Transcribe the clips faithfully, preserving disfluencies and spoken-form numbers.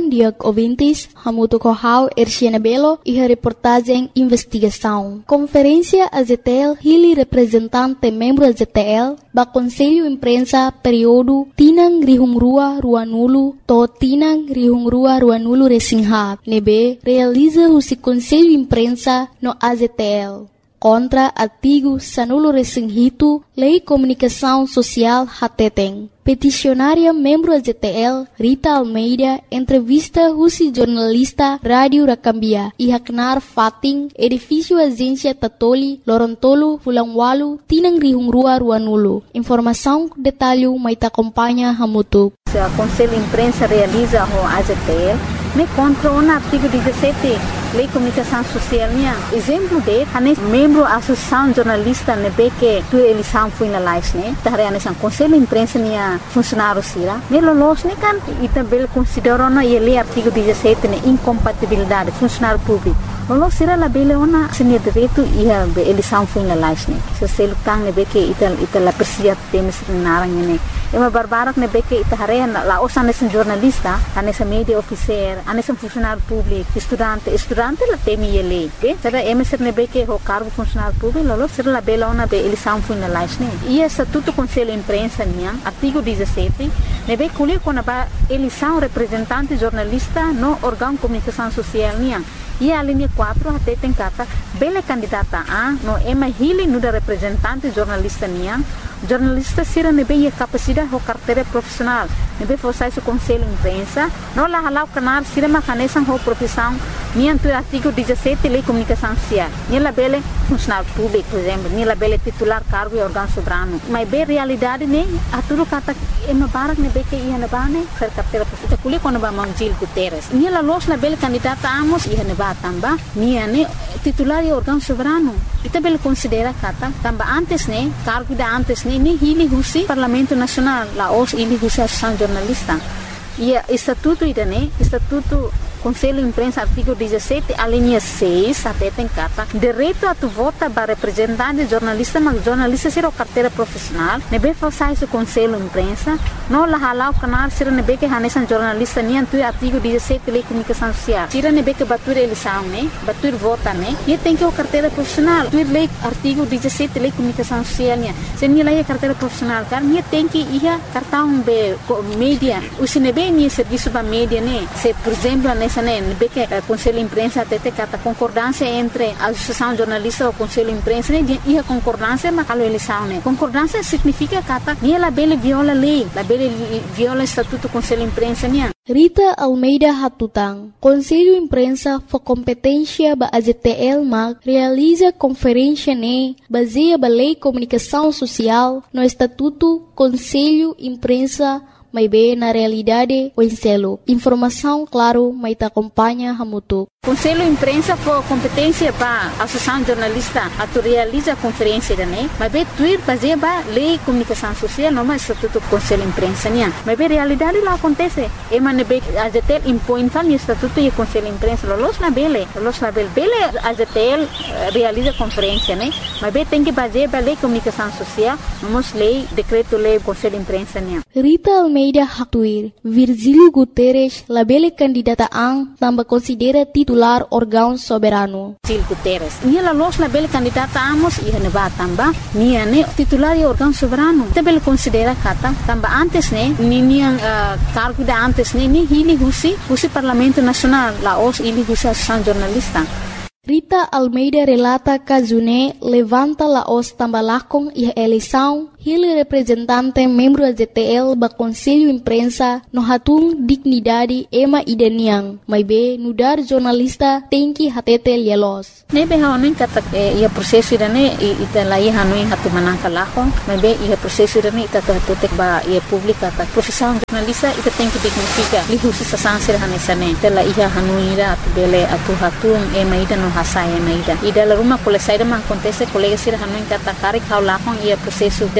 dia ouvintes, Hamuto Kohau, Erciana Belo e a reportagem Investigação. Conferência A Z T L, Hili representante membro A Z T L, ba Conselho Imprensa período Tinang Rihungrua Ruanulu, to Tinang Rihungrua Ruanulu Resinghat, nebe realiza o Conselho Imprensa no A Z T L. Contra artigo Sanulo Resinghito, Lei Comunicação Social Hateteng. Peticionária membro A Z T L, Rita Almeida, entrevista Husi jornalista Rádio Rakambia, e Haknar Fating, edifício Agência Tatoli, Lorontolo, Fulangwalu, Tinang Rihungrua Ruanulu. Informação, detalhe, maita acompanha Hamutu. O Conselho Imprensa realiza o A Z T L, me contra o artigo dezessete, Lei Comunicação Social. Exemplo de, a membro da Associação Jornalista, nebe que tu eleição foi na live, né? Tahre a Conselho Imprensa nia funcionário sira. Ne lolos ne kan, e também considera na lei artigo dezessete ne incompatibilidade funcionário público. Lolos sira la bele ona senia direito e a eleição foi na live, né? Se você lutar nebe que ita ita la persia temes narang ne. É uma barbarak nebe que ita hare la osa nesse jornalista, a nessa mídia officer, a nesse funcionário público, estudante, estudante la temi ele. Be, será emeser nebe que o cargo funcionário público, lolo será la bele ona be eleição foi na live, né? E estatuto Conselho Imprensa nia, artigo dezessete, nebe colher quando a eleição representante jornalista no órgão de comunicação social nia. E a linha quatro até tem cata bela candidata a no ema hili no da representante jornalista nia. Jornalista sira nebe a capacidade ou carteira profissional. Nebe forçar o Conselho Imprensa, não lá halau canal sira macanesan ou profissão. Nia tu artigo dezessete Lei Comunicação Social. Nia la bele funcionário público, por exemplo, nia la bele titular cargo e órgão soberano. Mas bem realidade né, a tudo cata ema barak nebe que ia na bane ser carteira profissional. Kuli quando ba Mangil Guterres. Nia la los la bele candidata amos ia na ba tamba. Nia ne titular e órgão soberano. Ita bele considera kata tamba antes né, cargo da antes né, ni hili husi Parlamento Nacional, la os hili husi Associação Jornalista. E estatuto ida né, estatuto Conselho Imprensa, artigo dezessete, a linha seis, até tem carta, direito a tu vota para representante jornalista, mas jornalista será carteira profissional, nebe forçar esse Conselho Imprensa, não lá halau canal, será nebe que hanesan jornalista, nem tu artigo dezessete, Lei Comunicação Social, será nebe que batur eleição, né, batur vota, né, e tem que o carteira profissional, tu lei artigo dezessete, Lei Comunicação Social, né, se nem lá é carteira profissional, cara, nem tem que ir cartão be mídia, o se nebe nem serviço para mídia, né, se por exemplo, nessa né, que o Conselho Imprensa até tem a concordância entre a Associação Jornalista e o Conselho Imprensa, né, e a concordância mas a eleição, né, concordância significa que nem ela bele viola a lei, ela bele viola o Estatuto do Conselho Imprensa, né. Rita Almeida Hatutang, Conselho Imprensa for competência ba A Z T L mag realiza conferência ne baseia ba Lei Comunicação Social no Estatuto Conselho Imprensa may be na realidade o enselo. Informação, claro, may ta acompanha Hamutu. Conselho Imprensa for competência para a Associação Jornalista a tu realiza a conferência da né, mas bem tuir fazer ba Lei Comunicação Social não mais Estatuto Conselho Imprensa né, mas bem realidade lá acontece. E mas bem a Z T L impõe tal Estatuto e Conselho Imprensa los na bele, los na bele, bele a Z T L realiza conferência né, mas bem tem que fazer ba Lei Comunicação Social, vamos lei decreto lei Conselho Imprensa né. Rita Almeida Hatuir, Virgílio Guterres, la bele candidata ang tambah considera titular órgão soberano. Virgílio Guterres, nia la los la bele candidata amos e neba tamba, nia ne titular e órgão soberano. Também considera kata tamba antes ne, ni nia uh, cargo da antes ne, ni hili husi, husi Parlamento Nacional, la os hili husi Associação Jornalista. Rita Almeida relata que June levanta la os tambalakong e a eleição, ele representante membro da Z T L ba Conselho Imprensa no hatung dignidade ema idaniang, mas be nudar jornalista tem que hatete lielos. Nebe hanuin kata ia prosesso idane ita lai hanuin hatu manangka lakong, mas be ia prosesso idane ita hatutek ba ia publika ta profissão jornalista ita tem que dignifica lihusi sa sansir hanesane ita la ia hanuin ira atu bele atu hatung ema ida no hasaya na ida ida la rumah kole saida man acontece colega sir hanuin kata kari kau lakong ia prosesso dane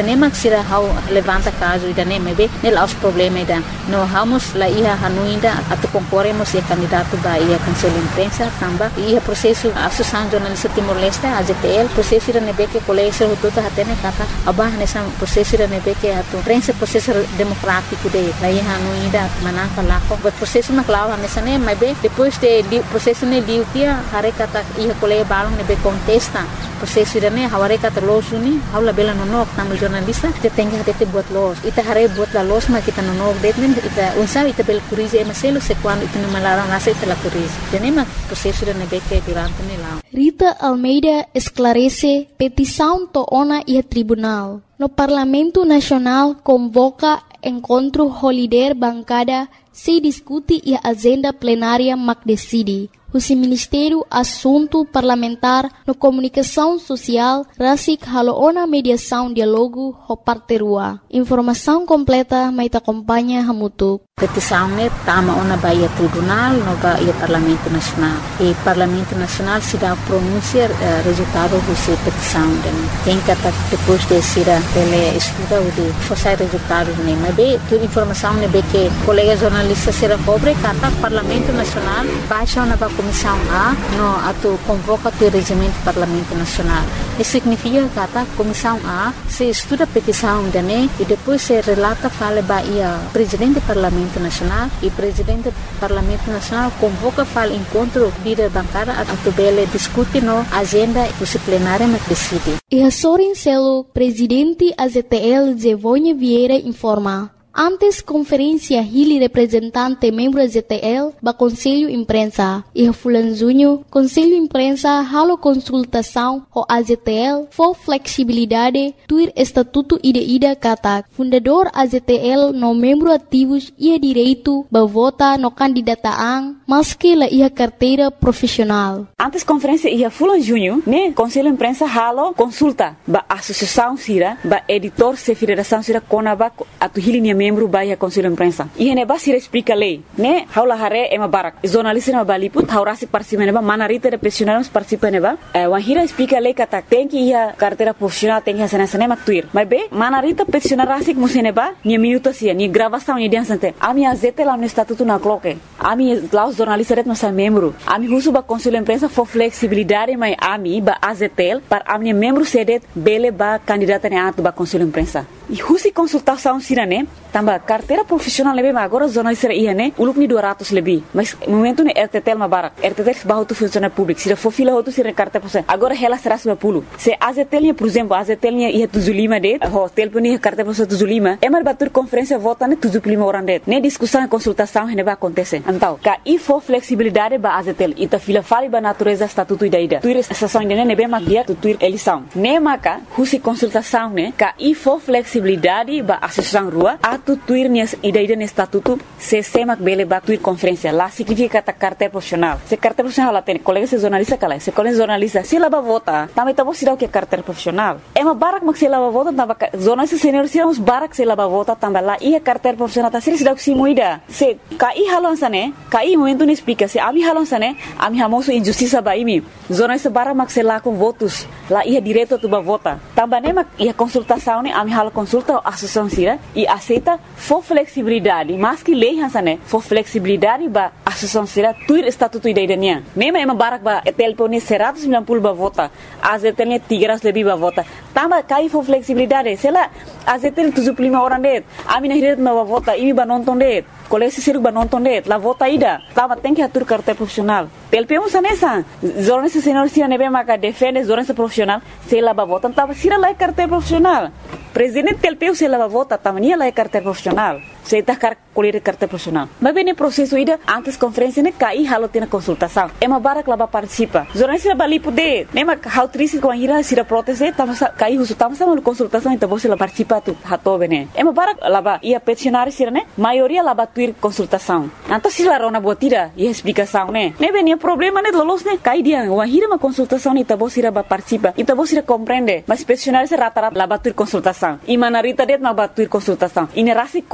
nem maksira how levanta caso ida nem mebe nel aos problema ida no vamos lá ia hanuinda atu concorremos e candidato ba ia cancela imprensa tamba ia processo associação jornalista Timor-Leste A Z T L processo ida nebe que colégio tudo hatene kata abah nessa processo ida nebe que atu imprensa processo democrático de lá ia hanuinda manaka lá o processo na clava nessa nem mebe depois de processo ne liu tia hare kata ia colégio balong nebe contesta processo ida ne haware kata los uni haula bela nonok tamal jornalista kita tengah tete buat los ita hare buat la los ma kita nonok detmen ita unsa ita bel kurize maselo se quando ita malarang nasa ita la kurize dene ma processo ida nebe que durante ne lá. Rita Almeida esclarece petição to ona e tribunal. No Parlamento Nacional convoca encontro holiday bancada se discute e agenda plenária mac decide. O Ministério Assunto Parlamentar no Comunicação Social Rasik Haloona Mediação Dialogo ho Parterua. Informação completa mai acompanha Hamutuk. Petição ne tama ona baia tribunal no baia Parlamento Nacional. E Parlamento Nacional se dá pronúncia uh, resultado dessa petição. Tem que depois de ser ele estuda o de forçar resultados ne. Mas bem, toda informação ne be que colega jornalista será pobre kata Parlamento Nacional baixa ona ba Comissão A no ato convoca o regimento do Parlamento Nacional. Isso significa que a Comissão A se estuda a petição da N E e depois se relata fala baia presidente do Parlamento Nacional e presidente do Parlamento Nacional convoca fala encontro líder bancada a tubele discute no agenda disciplinária mas decide. E a Sorin Celo, presidente A Z T L Zevonha Vieira informa. Antes conferência Hili representante membro Z T L ba Conselho Imprensa e a Fulanzunho Conselho Imprensa halo consultação o A Z T L for flexibilidade tuir estatuto ida ida kata fundador A Z T L no membro ativos ia direito ba vota no candidataan maski la ia carteira profissional. Antes conferência ia Fulanzunho né Conselho Imprensa halo consulta ba associação sira ba editor se federação sira konaba atu Hili membro baia Conselho Imprensa. E ne basira explica lei, né? Haula hare ema barak. Jornalista na baliput, haurasi participa neba, manarita de profissionais participa neba. Eh, wahira explica lei kata tem que ia carteira profissional tem que ser nessa nema tuir. Mas be, manarita profissional rasik musi neba, ni minuto sia, ni gravação ni dia sante. Ami azete lá no estatuto na cloque. Ami lá os jornalistas ret nossa membro. Ami husu ba Conselho Imprensa for flexibilidade mai ami ba A Z T L para ami membro sedet bele ba candidata ne atu ba Conselho Imprensa. E husi consultação sira né? Tamba carteira profissional lebih mas agora jornalista ia né? Uluk ni dua ratus lebih. Mas momento ne R T T L ma barak. R T T L bahu tu funcionário público. Sira for fila tu sira carteira profissional. Agora ela será sepuluh puluh. Se A Z T L por exemplo, A Z T L ia tujuh puluh lima det. Ho telefon ia carteira profissional tujuh puluh lima. Emar batur conferência vota ne tujuh puluh lima orang det. Ne discussão e consultação ne vai acontecer. Então, ka i for flexibilidade ba A Z T L. Ita fila fali ba natureza estatuto ida ida. Tuir sessão ne ne be makia tu tuir eleição. Ne maka husi consultação ne ka i for flexibilidade ba associação rua atu tuir ni ida ida ne estatuto se semak bele ba tuir conferência lá significa ta carteira profissional. Se carteira profissional lá tem colega se jornalista kala. Se colega jornalista se lá ba vota. Também tá você dá o que carteira profissional. É uma barak mak se lá ba vota tamba jornalista senior se uns barak se lá ba vota tamba lá ia carteira profissional tá se dá o que se muida. Se kai halon sane kai momento ne explica se ami halon sane ami hamoso injustiça ba imi. Jornalista barak mak se lá com votos lá ia direto tu ba vota. Tamba ne mak ia consultação ne ami halo consulta a associação sira e aceita for flexibilidade mas que lei hansane for flexibilidade ba associação sira tuir estatuto ida idania mema ema barak ba telpone seratus sembilan puluh ba vota A Z T L tiga ratus lebih ba vota tamba kai for flexibilidade sela A Z T L tujuh puluh lima orang det ami na hiret ba vota imi ba nonton det kolesi siru ba nonton det la vota ida tamba tem que atur carteira profissional telpemo sanesa jornalista senior sira nebe maka defende jornalista profissional sela ba vota tamba sira la carteira profissional presidente telpeu se lava vota tamania la carteira profissional se tá car colher carteira profissional mas bem processo ida antes conferência ne cai halo tem consultação é uma barak laba participa jornalista bali poder nem ma how triste com a ira sira proteste tamo cai uso tamo sama consultação então você la participa tu hato bene é uma barak laba ia peticionário sira ne maioria laba tuir consultação então se la rona botira e explicação ne ne bem problema ne lolos ne cai dia uma ira uma consultação então você la participa então você compreende mas peticionário se rata rata laba tuir consultação e manarita det ma batuir consultação e ne rasi contra lei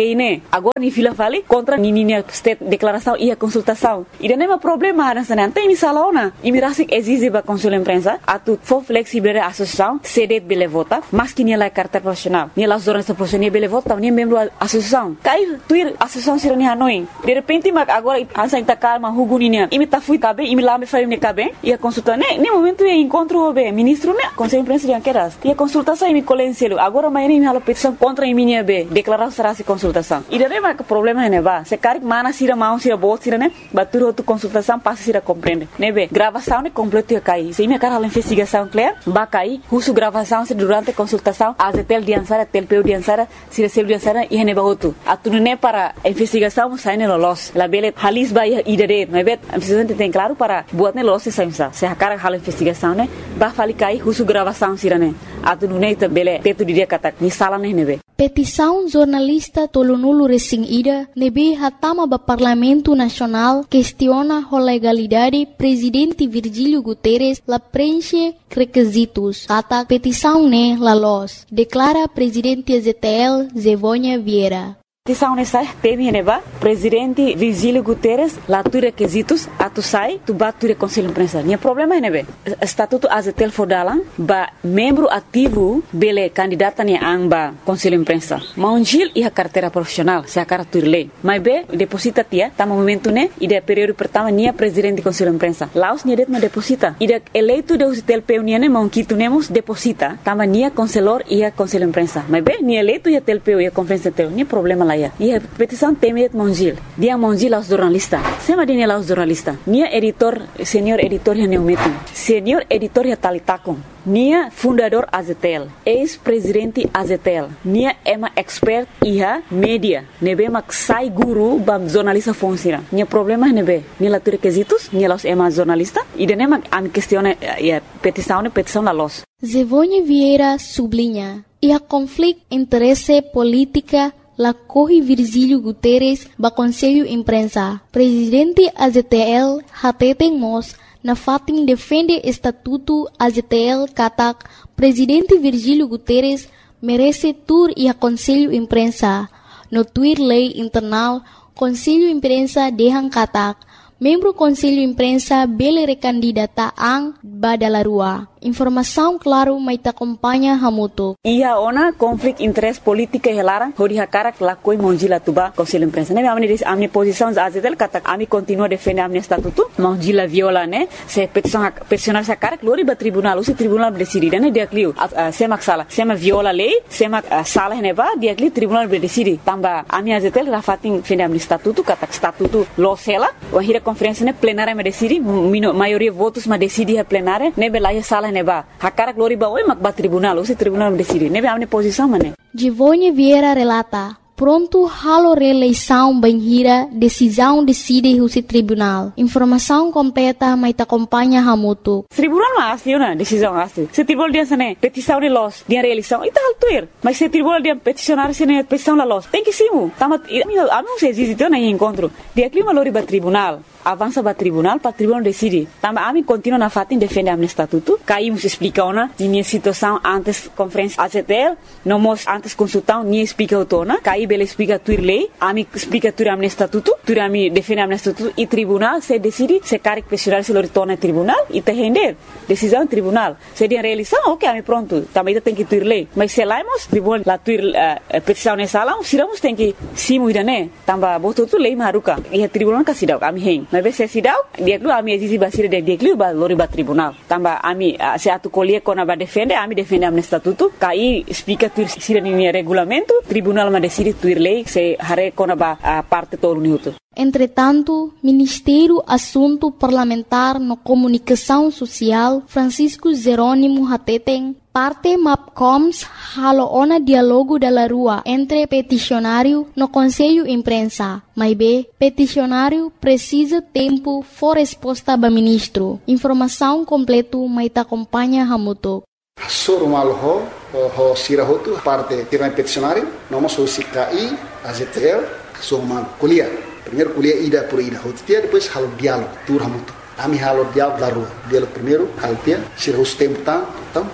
lei, né? Agora ni fila fale contra ni ni state declaração e a consultação. E não é um problema nessa não tem missala ona. E me rasik exige ba consul imprensa atu for flexible a associação cede bele vota, mas que ni la carta profissional. Ni la zona profissional bele vota, ni membro associação. Cai tuir associação sira ni Hanoi. De repente mas agora ansa inta calma huguninia. E me ta fui cabe, e me lá me faz me cabe. E a consulta né, nem momento é encontro be ministro né, conselho imprensa de anqueras. E a consultação e me colenselo. Agora mas nem me petição contra a minha be, declarar será se consultação. E daí mas o problema é né ba, se cari mana sira mão sira bot sira né, batur outro consultação passa sira compreende. Né be, gravação né completo ia cair. Se minha cara a investigação clear, ba cair, uso gravação se durante a consultação, a tel diansara, tel peu diansara, sira sel diansara e ne ba outro. Atu né para a investigação sai né los. La bele halis ba ia idere, né be, a investigação tem claro para buat né los se sai se a cara a investigação né, ba fali cair, uso gravação sira né. Atu né te bele teto dia kata ni sala né ne be. Petição jornalista Tolonulu Resing Ida nebe hatama ba Parlamento Nacional questiona a legalidade presidente Virgílio Guterres la preenche requisitos. Kata petição ne la los, declara presidente Z T L Zevônia Vieira. Petição nessa teme neba presidente Virgílio Guterres lá tu requisitos atu sai tu bat tu conselho imprensa. Nia problema é nebe estatuto azetel fodalan ba membro ativo bele candidata ni amba conselho imprensa. Maunjil e a carteira profissional se a cara tu lei. Mas be deposita tia tá momento né e de período pertama nia presidente conselho imprensa. Laos nia det ma deposita. E de eleito de azetel peuniane maunquito nemos deposita tama nia conselor e a conselho imprensa. Mas be nia eleito e a telpeu e a conferência teu nia problema lá. E a petição temet Mongil. Dia Mongil aos jornalistas. Sema dia aos jornalistas. Nia editor, senhor editor ya neumetum. Senhor editor ya talitakon. Nia fundador Azetel. Ex-presidente Azetel. Nia ema expert iha media. Nebe mak sai guru bam jornalista fonsira. Nia problema nebe. Nia la tu requisitos. Nia los ema jornalista. E de nema am questione a petição ne petição la los. Zevônia Vieira sublinha. E a conflito interesse política la corre Virgílio Guterres ba Conselho Imprensa. Presidente A Z T L hateten mos na fatin defende estatuto A Z T L katak Presidente Virgílio Guterres merece tur e a Conselho Imprensa. No tuir lei internal, Conselho Imprensa dehan katak membro Conselho Imprensa bele recandidata ang badalarua. Informação claro mai ta acompanha hamuto. Ia ona conflict interest politika helara hori hakara lakoi monjila tuba Conselho Imprensa. Ne amni dis amni posição azetel kata ami continua defende amni statuto monjila viola ne se petição peticionar sa cara glori ba tribunal usi tribunal decide ne dia clio sema sala sema viola lei sema sala ne ba dia clio tribunal decide tamba ami azetel rafatin defende amni statuto kata statuto lo sela wa hira conferência ne plenária me decide maioria votos ma decide a plenária ne belaya sala neba hakara glori ba oi mak ba tribunal o se tribunal decide nebe amne posição mané Zevônia Vieira relata pronto halo reeleição banhira decisão decide o se tribunal informação completa mai ta acompanha hamuto tribunal mas na decisão asli se tribunal dia sane petição de los dia reeleição e tal tuir mas se tribunal dia peticionar sene petição la los tem que simu tamat amo se existe na encontro dia clima lori ba tribunal avança ba tribunal para tribunal decide tamba ami continua na fatin defende amne estatuto caímos explica ona minha situação antes conferência azetel nomos antes consultão ni explica otona caí bele explica tuir lei ami explica tuir amne estatuto tuir ami defende amne estatuto e tribunal se decide se caric pessoal se lo retorna tribunal e te render decisão tribunal se dia realização ok ami pronto também tem que tuir lei mas se laimos tribunal la tuir uh, petição nessa salão siramos tem que simu idane tamba boto tu lei maruka e tribunal ka sidau ami hen mas se sidau dia glu ami exige basira de dia glu ba lori ba tribunal tamba ami se atu colie kona ba defende ami defende amne estatuto kai explica tuir sira ni regulamento tribunal ma decide tuir lei se hare kona ba a parte todo minuto. Entretanto, Ministério Assunto Parlamentar no Comunicação Social Francisco Jerônimo Hateten parte MAPCOMS halo ona dialogo da rua entre peticionário no Conselho Imprensa. Mas B, peticionário precisa tempo for resposta ba ministro. Informação completo mai ta acompanha hamuto. Sorumal ho ho sirahotu parte tirana peticionário, nós somos C K I, A Z T L, somos kuliah. Primeiro kuliah ida por ida, hotia depois halo diálogo, tur hamuto. Ami halo diálogo da rua. Diálogo primeiro, halo tia, sirahus tempo tá, então pronto.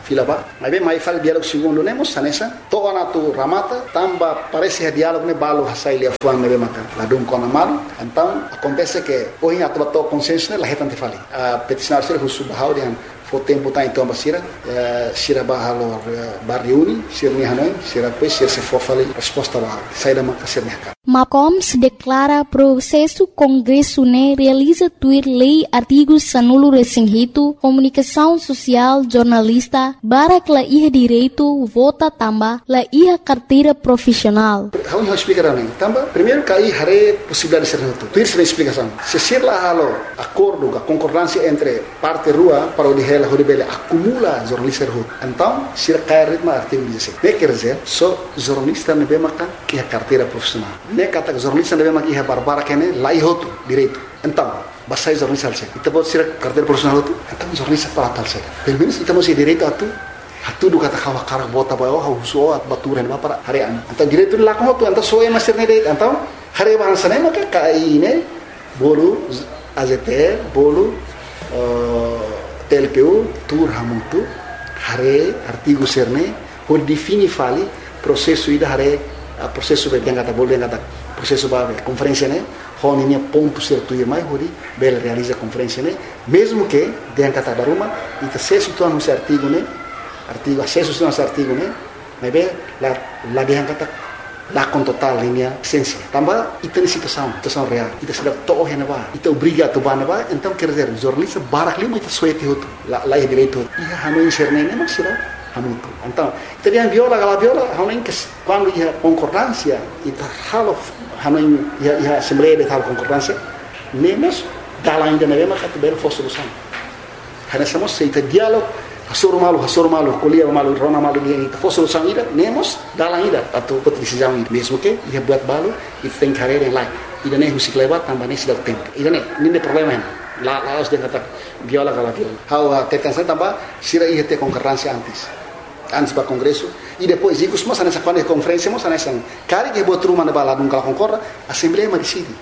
fila ba. Mas bem, mais fala diálogo segundo nemos sanesa. Toa na tu ramata, tamba parece diálogo ne balo hasai lia fuang nebe makan. Ladum kona malu. Então acontece que hoje a tua consenso ne lahir tante fali. A peticionar ser husu bahau dihan. O tempo está então a Sira, Sira bahalo barriuni, Sira ni Hanoi, Sira depois Sira se for fali resposta lá, sai da marca Sira niaca. Macoms declara processo Congresso ne realiza tuir lei artigos sanulo resinhito, comunicação social, jornalista, barak la iha direito, vota tamba, la iha carteira profissional. How you explicar nem? Tamba, primeiro cai hare possibilidade de ser reto. Tuir sem explicação. Se ser lá halo acordo, a concordância entre parte rua para o de Horibele acumula jornalista rua. Então, se cai ritmo artigo dezessete. Ne quer dizer, só jornalista ne bemakan que a carteira profissional. Ne kata jornalista ne bemakan que a barbara que ne lá ihoto direito. Então, basta jornalista alse. Então pode ser carteira profissional tu. Então jornalista para tal se. Pelo menos kita mesti direito atu. Atu do kata kawa karak bota bayo hauso at baturan ba para harian. Então direito lá com tu. Então só é master ne direito. Então hari bahasa ne maka kai ne bolu A Z T L bolu T L P U, tur hamutu, hare artigo serne, por defini fali processo ida hare a processo be yang kata boleh kata processo ba conferência ne, hon ini ponto certo ir mai hori bel realiza conferência ne, mesmo que yang kata baruma ita acesso tu anu artigo ne, artigo acesso tu anu artigo ne, mebe la la yang kata lá com total linha essência. Também ita ni situação, situação real. Ita sedap toh yang ba, ita obriga tu ba na ba, então quer dizer jornalista barak lima ita suete hotu, lá lá é direito. Ia hanoi serne ne mas sira hanuto. Então, ita dia viola gala viola, hanoi que quando ia concordância, ita halo hanoi ia ia assembleia de tal concordância, nemos dala ainda na mesma categoria for solução. Hanasamos se ita diálogo Hasur malu, hasur malu, kuliah malu, rona malu dia ini. For solução ida, nemos dalam ida atau decisão ida. Mesmo que ia buat balu, itu tem carreira yang lain. Ida ne musik lewat tambah ne sudah tempo. Ida ne, ini problema ini. La la harus dia kata viola kalau viola. How tekan saya tambah sira ia te concordância antes. Antes para congresso e depois digo os moças nessa quando conferência moças nessa. Cari que botou uma na bala nunca concorda, assembleia mas decide.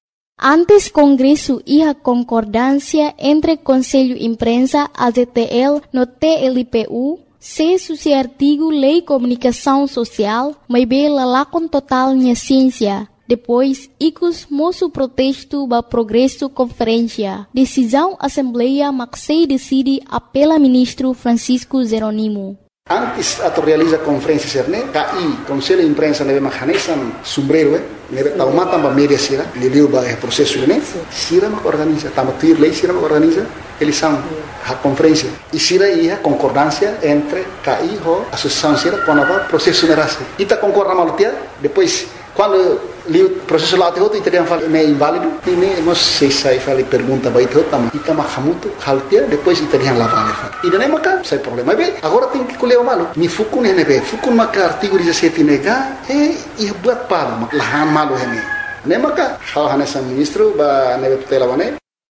Antes Congresso iha concordância entre Conselho Imprensa, A Z T L, no T L P U, se suci artigo Lei Comunicação Social, mas bem lá com total minha ciência. Depois, icos moço protesto ba progresso conferência. Decisão Assembleia Maxei decide apela ministro Francisco Jeronimo. Antes atau realiza conferência serne, K I, Conselho de Imprensa nebe mahanesan sombrero, eh, nebe tau mata ba media sira, leliu ba processo ne, sira mak organiza, tama tuir lei sira mak organiza, eles são a conferência. E sira ia concordância entre K I ho associação sira com a processo nerase. Ita concorda malutia, depois quando li o processo lá te outro italiano fala é inválido, e nem nós sei sai fala pergunta vai te outro, ita mahamuto haltia, depois italiano lá vale. E daí maca, sai problema. Bem, agora tem que colher o malo. Mi fukun é nebe, fukun maca artigo dezessete nega, e e buat pala, lahan malo hene. Nem maca, hal hanesa ministro ba nebe tutela wane.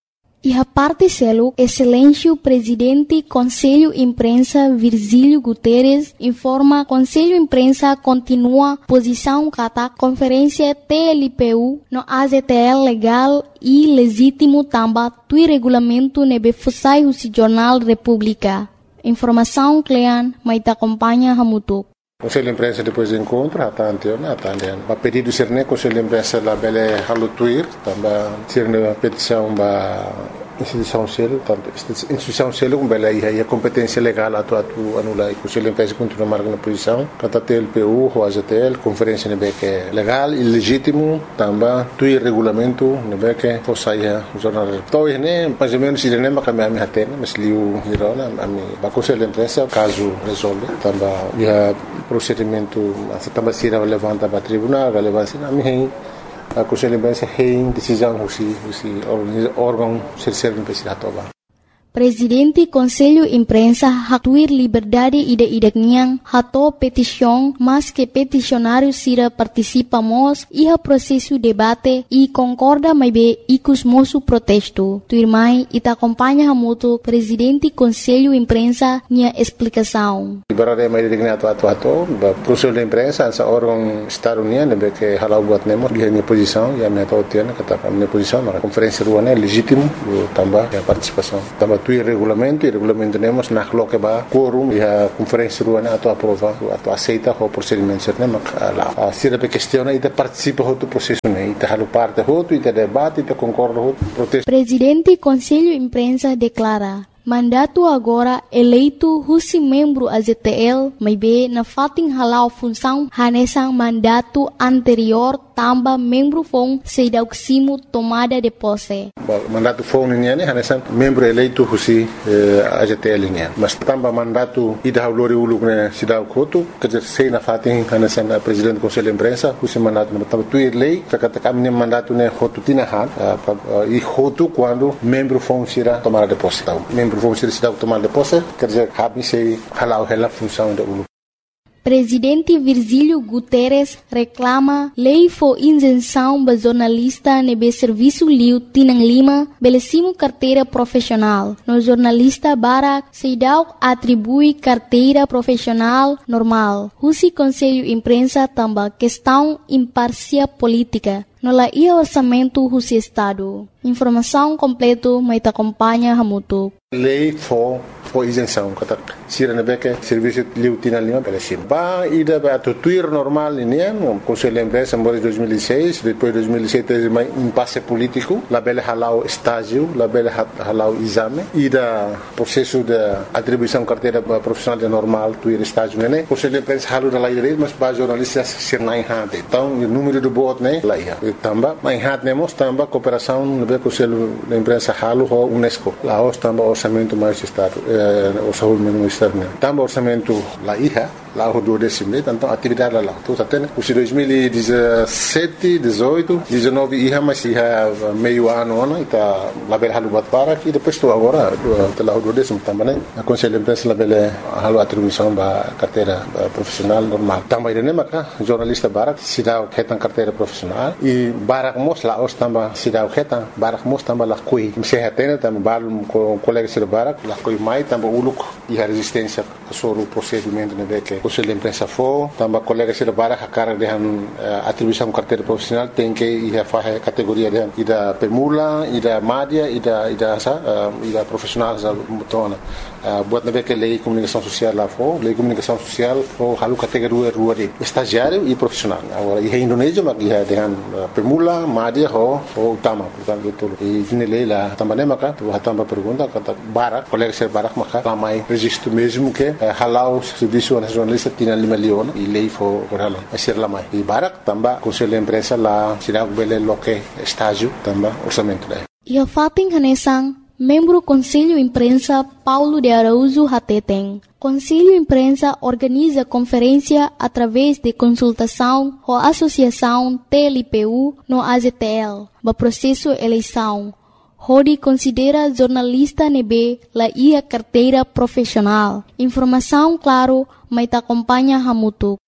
E a parte selo, Excelêncio Presidente Conselho Imprensa Virgílio Guterres informa Conselho Imprensa continua posição kata Conferência T L P U no A Z T L legal e legítimo tamba tui regulamento nebe fusai husi Jornal República. Informação Clean, mas te acompanha Hamutuk. Conselho de Imprensa depois do encontro, até anteontem, até anteontem. A pedido ser né, Conselho de Imprensa lá bele halutuir, também ser né petição ba instituição selo, tanto instituição selo com bele aí a competência legal atu atu anula. Conselho de Imprensa continua marcando posição, kata T L P U, o A Z T L, conferência né que é legal e legítimo, também tuir regulamento né que fosse aí o jornal. Então né, mais ou menos ele nem macam a minha atena, mas liu hirona a mim. Ba Conselho de Imprensa caso resolve, também ia procedimento também se levanta para tribunal, relevância na minha a Conselho de Imprensa tem decisão husi husi órgão serserve para toba. Presidente Conselho Imprensa hatuir liberdade ida idakniang hato petição, mas que peticionário sira participamos iha processo debate e concorda mais be icus moço protesto. Tuirmai ita acompanha hamuto Presidente Conselho Imprensa nia explicação. Liberdade mais digna atu atu atu, Conselho de Imprensa essa órgão Estado Unido be que halau buat nemo dia minha posição e a minha tautia kata minha posição na conferência ruana é legítimo também a participação também tuir regulamento, e regulamento temos na coloca ba quórum e a conferência ruana ato aprova, ato aceita o procedimento certo, mas lá se a questão e participa do processo, né, e halo parte outro, e debate, e concorda outro protesto. Presidente Conselho Imprensa declara mandato agora eleito husi membro A Z T L, may be na fating halau função hanesang mandato anterior tamba membro fong sedauksimo tomada de posse. Mandato fong niya ni hanesang membro eleito husi A Z T L niya. Mas tamba mandato ida haulori uluk na sidaw koto, kajer sei na fating hanesang presidente Conselho Imprensa husi mandato na tamba tuir lei, kakata kami ni mandato na hotu tinahan, e hotu quando membro fong sira tomada de posse. Membro vamos ser cidadão tomar de posse, quer dizer, cabe se halau ela função da U L U. Presidente Virgílio Guterres reclama lei for isenção ba jornalista nebe serviço liu tinang lima belecimo carteira profissional. No jornalista Barak Seidau atribui carteira profissional normal. Husi Conselho Imprensa tamba questão imparcial política. No la ia orçamento husi Estado. Informação completo mai te acompanha Hamutu. Lei for for isenção, kata sira nebeke serviço liu tinang lima belecimo. Ba ida ba tuir normal ini no Conselho Imprensa em dois mil e seis, depois dois mil e sete teve mais impasse político, la bele halau estágio, la bele halau exame, ida processo de atribuição carteira profissional de normal tuir estágio né. Conselho Imprensa halu da lei, mas ba jornalistas sir nai hade. Então o número de bot né lá ia. Tamba mai hat nemos tamba cooperação no Conselho Imprensa halu ho UNESCO. Lá os tamba orçamento mais estado, o orçamento externo. Tamba orçamento lá ia. Lá o do décimo, então atividade lá. Então até o dois mil e dezessete, dezoito, dezenove ia mas ia meio ano, né? Tá lá bel halu bat para e depois estou agora lá o do décimo também. A Conselho Imprensa lá bel halu atribuição ba carteira profissional normal. Também ele maka jornalista Barak sidau ketan carteira profissional e Barak mos lá os tamba sidau ketan Barak mos tamba lá coi. Se hatena tamba balum com colega sir Barak lá coi mai tamba uluk e a resistência sobre o procedimento né que Conselho Imprensa for, também colega se para a cara de atribuição carteira profissional tem que ir a fazer categoria de ida permula, ida média, ida ida sa, ida profissional sa mutona. Buat nabe que lei comunicação social lá for, lei comunicação social for halu categoria rua de estagiário e profissional. Agora e Indonésia mas ia dengan permula, média ho ho utama, portanto tudo. E ini lei lá também maka tu também pergunta kata Barak, colega se Barak maka ramai registro mesmo que halau serviço nacional tinha lima leon e lei for orala asir lamai e Barak tamba Conselho Imprensa lá sirag bele loke estágio tamba orçamento daí. E a fating hanesang membro Conselho Imprensa Paulo de Araújo Hateteng. Conselho Imprensa organiza conferência através de consultação com a Associação T L P U no A Z T L, ba processo eleição. Hodi considera jornalista nebe la ia carteira profissional. Informação claro, mas te acompanha Hamutu.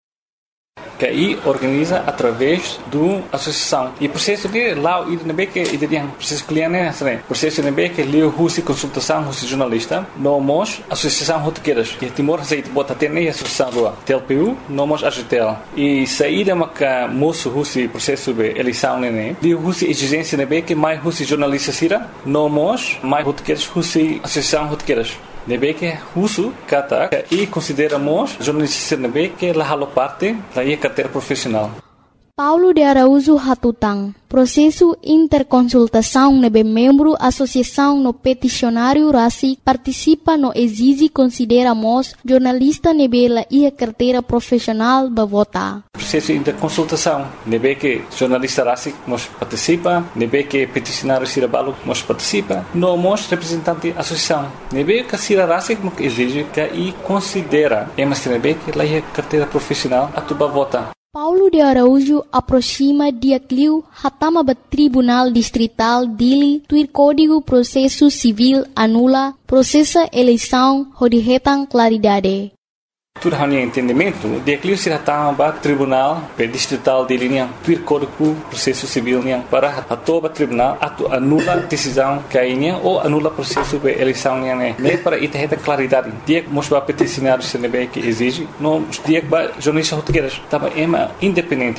Que aí organiza através do associação e processo de lá o nebe que ideia processo cliente né processo nebe que leu husi consultação husi jornalista nomos associação rotequeiras e Timor aceita bota ter nem associação do T L P U nomos A Z T L e saída maca moço husi processo de eleição né leu husi exigência nebe que mais husi jornalista sira nomos mais rotequeiras husi associação rotequeiras nebe que husu kata e consideramos jornalista nebe que la halo parte da ia carteira profissional. Paulo de Araújo Hatutang. Processo interconsultação nebe membro associação no peticionário Rasi participa no exige consideramos jornalista nebe la ia carteira profissional ba vota. Processo interconsultação nebe que jornalista Rasi nos participa, nebe que peticionário Sirabalo nos participa, no mos representante associação. Nebe que Sira Rasi nos exige que e considera, emas nebe que la ia carteira profissional atuba vota. Paulo de Araújo aproxima dia cliu hatama ba Tribunal Distrital Dili tuir Código Processo Civil anula processa eleição hodihetang claridade. Tudo hanya entendimento, dia cliu se hatama ba Tribunal Distrital Dili niang tuir Código Processo Civil niang para hatoba tribunal atu anula decisão kainya ou anula processo de eleição niang né. Nem para ita heta claridade. Dia mos ba peticionário se nebe que exige, no dia ba jornalista rotequeiras tava ema independente tá.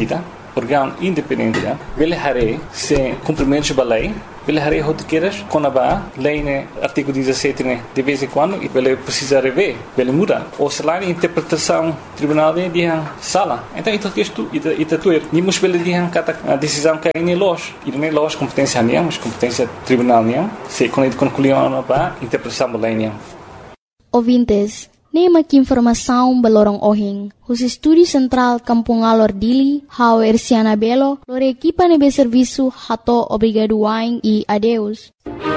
órgão independente, ele hare se cumprimento da lei, ele hare rotiqueiras com a lei, né, artigo dezessete, né, de vez em quando, e ele precisa rever, ele muda. Ou se lá a interpretação tribunal de dia sala. Então, isso é isto, isso é tudo. Nimos ele dia a decisão que é em loja, e não é loja competência nenhuma, mas competência tribunal nenhuma, se quando ele concluiu a interpretação da lei nenhuma. Ouvintes, nema que informação balorong ohing. Os estúdios central Kampung Alor Dili, hau Erciana Belo, lore equipa nebe serviço hato obrigado wain e adeus.